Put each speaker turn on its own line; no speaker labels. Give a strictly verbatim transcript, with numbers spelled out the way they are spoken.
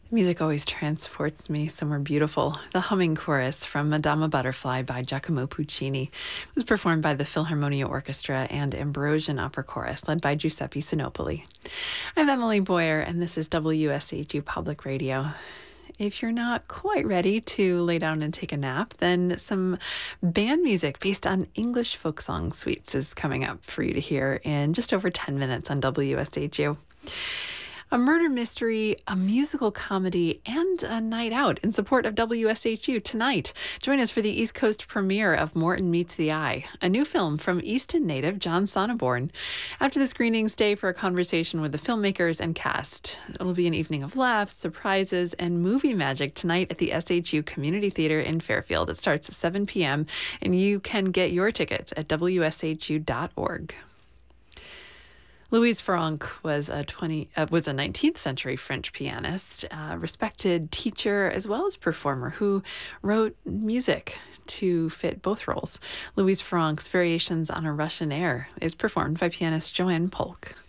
Music always transports me somewhere beautiful. The humming chorus from Madama Butterfly by Giacomo Puccini was performed by the Philharmonia Orchestra and Ambrosian Opera Chorus, led by Giuseppe Sinopoli. I'm Emily Boyer, and this is W S H U Public Radio. If you're not quite ready to lay down and take a nap, then some band music based on English folk song suites is coming up for you to hear in just over ten minutes on W S H U. A murder mystery, a musical comedy, and a night out in support of W S H U tonight. Join us for the East Coast premiere of Morton Meets the Eye, a new film from Easton native John Sonneborn. After the screening, stay for a conversation with the filmmakers and cast. It'll be an evening of laughs, surprises, and movie magic tonight at the S H U Community Theater in Fairfield. It starts at seven p.m., and you can get your tickets at W S H U dot org. Louise Farrenc was a twenty uh, was a nineteenth century French pianist, a respected teacher as well as performer who wrote music to fit both roles. Louise Farrenc's Variations on a Russian Air is performed by pianist Joanne Polk.